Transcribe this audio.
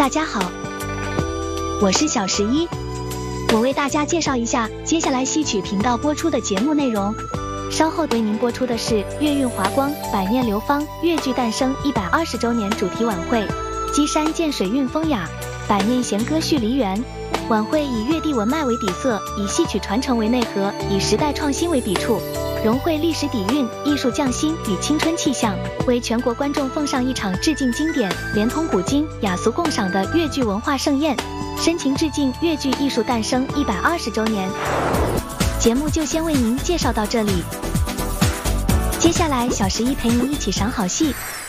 大家好，我是小11，我为大家介绍一下接下来戏曲频道播出的节目内容。稍后为您播出的是粤韵华光百念流芳粤剧诞生120周年主题晚会，积山见水韵风雅，百念弦歌续梨园。晚会以粤地文脉为底色，以戏曲传承为内核，以时代创新为笔触，融汇历史底蕴、艺术匠心与青春气象，为全国观众奉上一场致敬经典、连通古今、雅俗共赏的粤剧文化盛宴，深情致敬粤剧艺术诞生120周年。节目就先为您介绍到这里，接下来小11陪您一起赏好戏。